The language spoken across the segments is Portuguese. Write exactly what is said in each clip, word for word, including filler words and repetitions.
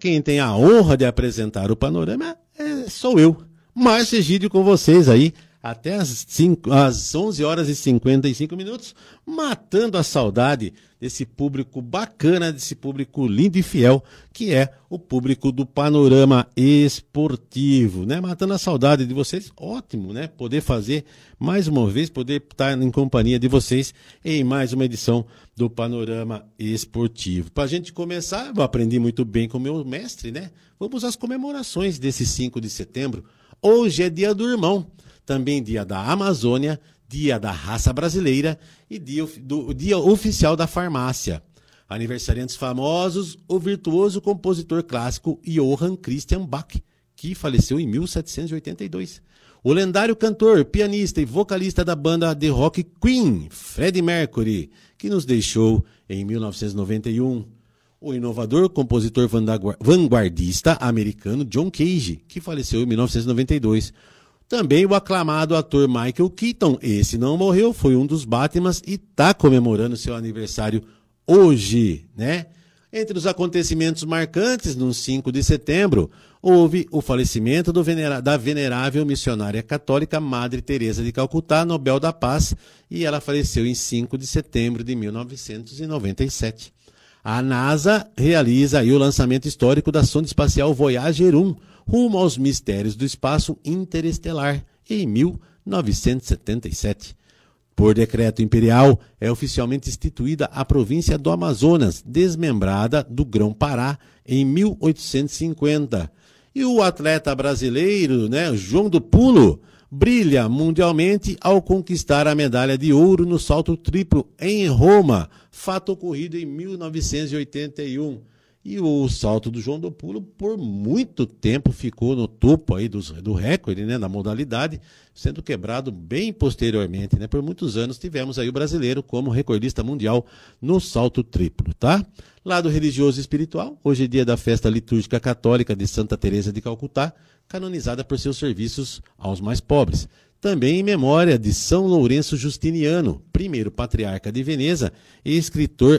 quem tem a honra de apresentar o Panorama é, sou eu, Márcio Egídio, com vocês aí até as, cinco, às onze horas e cinquenta e cinco minutos, matando a saudade desse público bacana, desse público lindo e fiel, que é o público do Panorama Esportivo, né? Matando a saudade de vocês, ótimo, né? Poder fazer mais uma vez, poder estar em companhia de vocês em mais uma edição do Panorama Esportivo. Para a gente começar, eu aprendi muito bem com o meu mestre, né? Vamos às comemorações desse cinco de setembro. Hoje é dia do irmão. Também dia da Amazônia, dia da raça brasileira e dia, do, dia oficial da farmácia. Aniversariantes famosos, o virtuoso compositor clássico Johann Christian Bach, que faleceu em mil setecentos e oitenta e dois. O lendário cantor, pianista e vocalista da banda de rock Queen, Freddie Mercury, que nos deixou em mil novecentos e noventa e um. O inovador compositor vanguardista americano John Cage, que faleceu em mil novecentos e noventa e dois. Também o aclamado ator Michael Keaton, esse não morreu, foi um dos Batmans e está comemorando seu aniversário hoje, né? Entre os acontecimentos marcantes, no cinco de setembro, houve o falecimento do venera- da venerável missionária católica Madre Teresa de Calcutá, Nobel da Paz, e ela faleceu em cinco de setembro de mil novecentos e noventa e sete. A NASA realiza aí o lançamento histórico da sonda espacial Voyager um, rumo aos mistérios do espaço interestelar, em mil novecentos e setenta e sete. Por decreto imperial, é oficialmente instituída a província do Amazonas, desmembrada do Grão-Pará, em mil oitocentos e cinquenta. E o atleta brasileiro, né, João do Pulo, brilha mundialmente ao conquistar a medalha de ouro no salto triplo em Roma, fato ocorrido em mil novecentos e oitenta e um. E o salto do João do Pulo, por muito tempo, ficou no topo aí dos, do recorde, né, da modalidade, sendo quebrado bem posteriormente, né? Por muitos anos tivemos aí o brasileiro como recordista mundial no salto triplo, tá? Lado religioso e espiritual, hoje é dia da festa litúrgica católica de Santa Teresa de Calcutá, canonizada por seus serviços aos mais pobres. Também em memória de São Lourenço Justiniano, primeiro patriarca de Veneza e escritor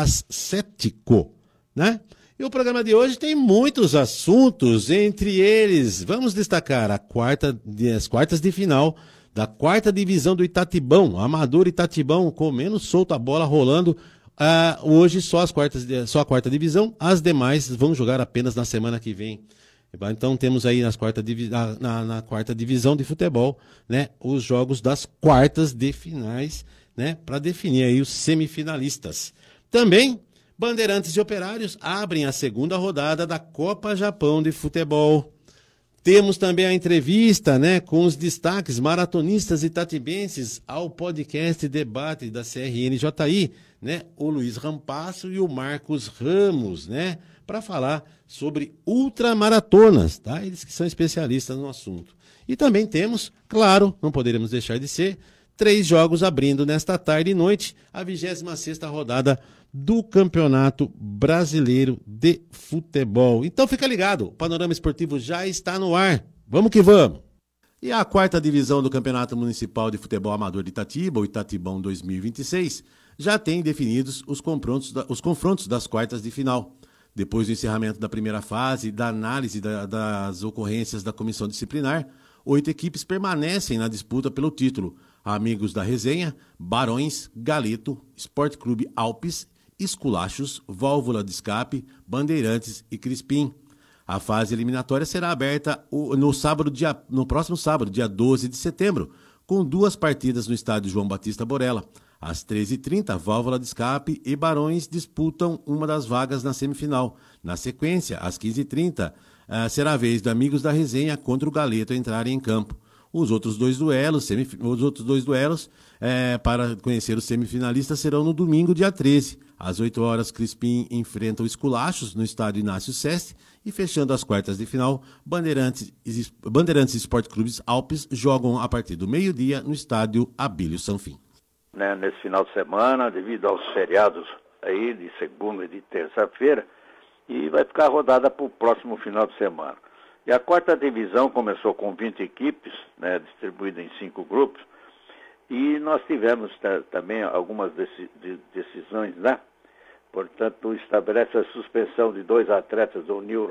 ascético, né? E o programa de hoje tem muitos assuntos, entre eles, vamos destacar a quarta, as quartas de final da quarta divisão do Itatibão, Amador Itatibão, comendo solto a bola rolando. Uh, hoje só, as quartas, só a quarta divisão, as demais vão jogar apenas na semana que vem. Então temos aí nas quarta divi- na, na, na quarta divisão de futebol, né, os jogos das quartas de finais, né, para definir aí os semifinalistas. Também Bandeirantes e Operários abrem a segunda rodada da Copa Japão de Futebol. Temos também a entrevista, né, com os destaques maratonistas itatibenses ao podcast Debate da C R N J I, né, o Luiz Rampasso e o Marcos Ramos, né, para falar sobre ultramaratonas, tá? Eles que são especialistas no assunto. E também temos, claro, não poderemos deixar de ser, três jogos abrindo nesta tarde e noite a vigésima sexta rodada do Campeonato Brasileiro de Futebol. Então fica ligado, o Panorama Esportivo já está no ar. Vamos que vamos! E a quarta divisão do Campeonato Municipal de Futebol Amador de Itatiba, o Itatibão dois mil e vinte e seis, já tem definidos os confrontos, os confrontos das quartas de final. Depois do encerramento da primeira fase e da análise da, das ocorrências da comissão disciplinar, oito equipes permanecem na disputa pelo título. Amigos da Resenha, Barões, Galeto, Esporte Clube Alpes, Esculachos, Válvula de Escape, Bandeirantes e Crispim. A fase eliminatória será aberta no, sábado, dia, no próximo sábado, dia doze de setembro, com duas partidas no estádio João Batista Borella. Às treze e trinta, Válvula de Escape e Barões disputam uma das vagas na semifinal. Na sequência, às quinze e trinta, uh, será a vez de Amigos da Resenha contra o Galeto entrarem em campo. Os outros dois duelos, semif... os outros dois duelos é, para conhecer os semifinalistas serão no domingo, dia treze. Às oito horas, Crispim enfrenta o Esculachos no estádio Inácio Seste e, fechando as quartas de final, Bandeirantes, Bandeirantes e Esporte Clubes Alpes jogam a partir do meio-dia no estádio Abílio Sanfim. Né, nesse final de semana, devido aos feriados aí de segunda e de terça-feira, e vai ficar rodada para o próximo final de semana. E a quarta divisão começou com vinte equipes, né, distribuída em cinco grupos, e nós tivemos t- também algumas deci- de decisões, né? Portanto, estabelece a suspensão de dois atletas do New